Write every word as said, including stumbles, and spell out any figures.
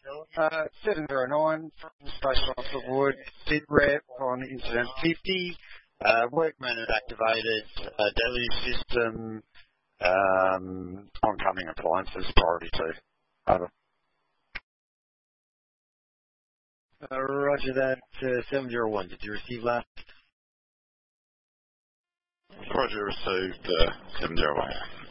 Uh, seven zero nine from Station Officer Wood, Sid Rep on incident fifty. Uh, workman has activated a deluge system, um, oncoming appliances, priority two. Over. Uh, roger that, uh, seven zero one. Did you receive last? Roger, received uh, seven zero one.